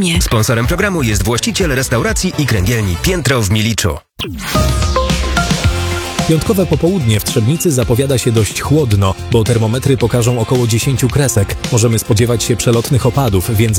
reklamie. Sponsorem programu jest właściciel restauracji i kręgielni Piętro w Miliczu. Piątkowe popołudnie w Trzebnicy zapowiada się dość chłodno, bo termometry pokażą około 10 kresek. Możemy spodziewać się przelotnych opadów, więc